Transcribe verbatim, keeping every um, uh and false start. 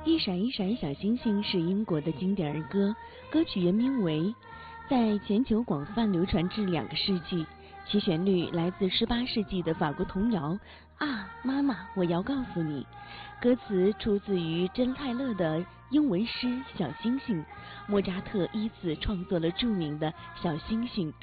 一闪一闪小星星是英国的经典儿歌，歌曲原名为在全球广泛流传至两个世纪，其旋律来自十八世纪的法国童谣啊，妈妈，我要告诉你。歌词出自于珍泰勒的英文诗《小星星》，莫扎特依次创作了著名的《小星星》